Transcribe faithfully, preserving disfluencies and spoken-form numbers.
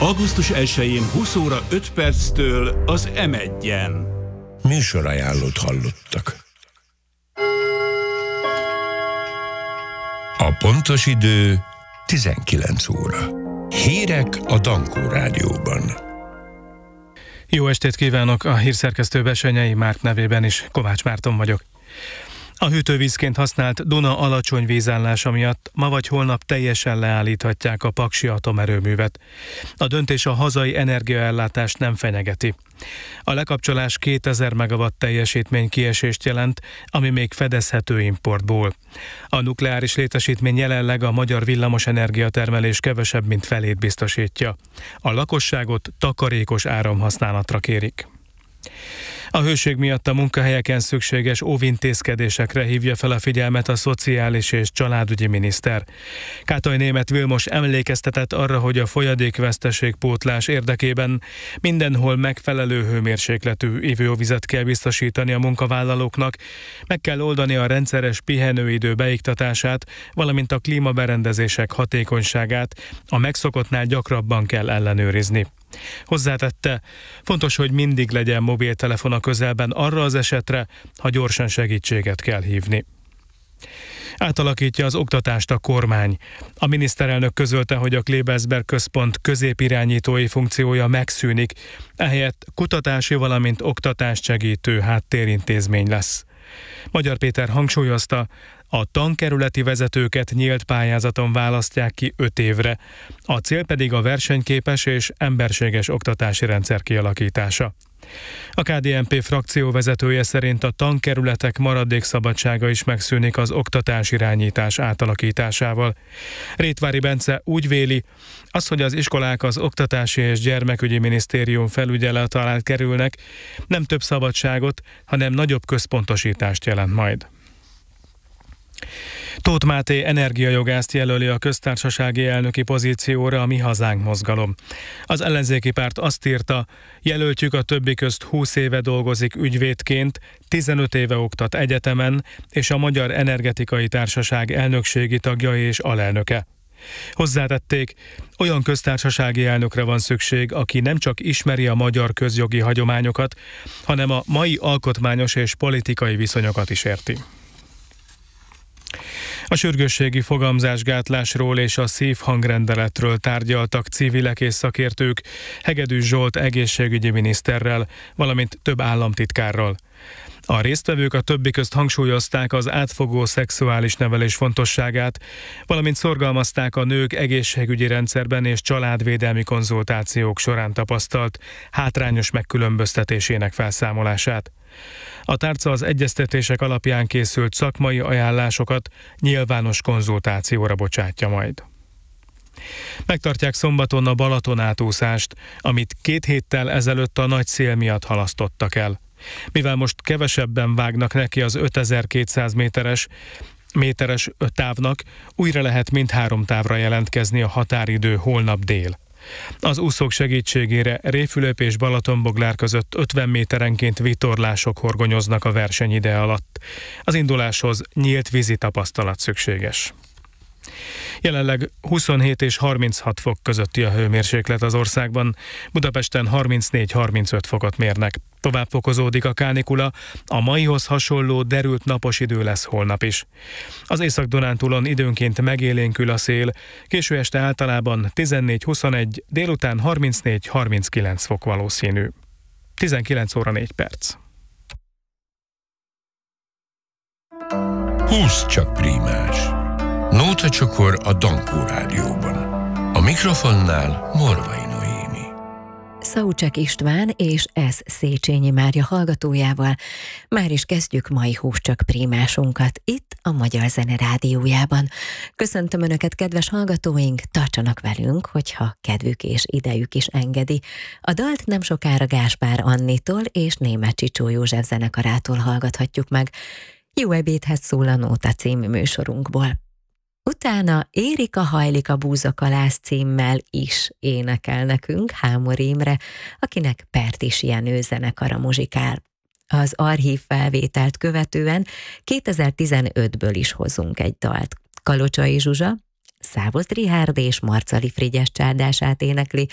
augusztus elsején húsz óra öt perctől az em egyen. Műsorajánlót hallottak. A pontos idő tizenkilenc óra. Hírek a Dankó Rádióban. Jó estét kívánok! A hírszerkesztő Bessenyei Márk nevében is Kovács Márton vagyok. A hűtővízként használt Duna alacsony vízállása miatt ma vagy holnap teljesen leállíthatják a paksi atomerőművet. A döntés a hazai energiaellátást nem fenyegeti. A lekapcsolás kétezer megawatt teljesítmény kiesést jelent, ami még fedezhető importból. A nukleáris létesítmény jelenleg a magyar villamos energiatermelés kevesebb, mint felét biztosítja. A lakosságot takarékos áramhasználatra kérik. A hőség miatt a munkahelyeken szükséges óvintézkedésekre hívja fel a figyelmet a szociális és családügyi miniszter. Kátai Németh Vilmos emlékeztetett arra, hogy a folyadékveszteségpótlás érdekében mindenhol megfelelő hőmérsékletű ivóvizet kell biztosítani a munkavállalóknak, meg kell oldani a rendszeres pihenőidő beiktatását, valamint a klímaberendezések hatékonyságát a megszokottnál gyakrabban kell ellenőrizni. Hozzátette, fontos, hogy mindig legyen mobiltelefon a közelben arra az esetre, ha gyorsan segítséget kell hívni. Átalakítja az oktatást a kormány. A miniszterelnök közölte, hogy a Klebersberg Központ középirányítói funkciója megszűnik, ehelyett kutatási, valamint oktatást segítő háttérintézmény lesz. Magyar Péter hangsúlyozta, a tankerületi vezetőket nyílt pályázaton választják ki öt évre, a cél pedig a versenyképes és emberséges oktatási rendszer kialakítása. A ká dé en pé frakció vezetője szerint a tankerületek maradékszabadsága is megszűnik az oktatásirányítás átalakításával. Rétvári Bence úgy véli, az, hogy az iskolák az Oktatási és Gyermekügyi Minisztérium felügyelet alá kerülnek, nem több szabadságot, hanem nagyobb központosítást jelent majd. Tóth Máté energiajogászt jelöli a köztársasági elnöki pozícióra a Mi Hazánk mozgalom. Az ellenzéki párt azt írta, jelöltjük a többi közt húsz éve dolgozik ügyvédként, tizenöt éve oktat egyetemen, és a Magyar Energetikai Társaság elnökségi tagja és alelnöke. Hozzátették, olyan köztársasági elnökre van szükség, aki nem csak ismeri a magyar közjogi hagyományokat, hanem a mai alkotmányos és politikai viszonyokat is érti. A sürgősségi fogamzásgátlásról és a szívhangrendeletről tárgyaltak civilek és szakértők Hegedűs Zsolt egészségügyi miniszterrel, valamint több államtitkárral. A résztvevők a többi közt hangsúlyozták az átfogó szexuális nevelés fontosságát, valamint szorgalmazták a nők egészségügyi rendszerben és családvédelmi konzultációk során tapasztalt hátrányos megkülönböztetésének felszámolását. A tárca az egyeztetések alapján készült szakmai ajánlásokat nyilvános konzultációra bocsátja majd. Megtartják szombaton a Balaton átúszást, amit két héttel ezelőtt a nagy szél miatt halasztottak el. Mivel most kevesebben vágnak neki az ötezer-kétszáz méteres, méteres távnak, újra lehet mindhárom távra jelentkezni a határidő holnap dél. Az úszók segítségére Réfülöp és Balatonboglár között ötven méterenként vitorlások horgonyoznak a verseny ide alatt. Az induláshoz nyílt vízi tapasztalat szükséges. Jelenleg huszonhét és harminchat fok közötti a hőmérséklet az országban, Budapesten harmincnégy-harmincöt fokot mérnek. Tovább fokozódik a kánikula, a maihoz hasonló derült napos idő lesz holnap is. Az Észak-Dunántúlon időnként megélénkül a szél, késő este általában tizennégy-huszonegy, délután harmincnégy-harminckilenc fok valószínű. tizenkilenc óra négy perc. Húsz csak prímás. Nóta csokor a Dankó Rádióban. A mikrofonnál Morvai Noémi. Szaucsek István és S. Széchenyi Mária hallgatójával már is kezdjük mai Húsz csak prímásunkat itt a Magyar Zene Rádiójában. Köszöntöm Önöket, kedves hallgatóink, tartsanak velünk, hogyha kedvük és idejük is engedi. A dalt nem sokára Gáspár Annitól és Németh Csicsó József zenekarától hallgathatjuk meg. Jó ebédhez szól a Nóta című műsorunkból. Utána Érika hajlik a búzakalász címmel is énekel nekünk Hámor Imre, akinek Pertis Jenő zenekara muzsikál. Az archív felvételt követően kétezer-tizenötből is hozunk egy dalt. Kalocsai Zsuzsa, Szávoz Richárd és Marcali Frigyes csárdását énekli,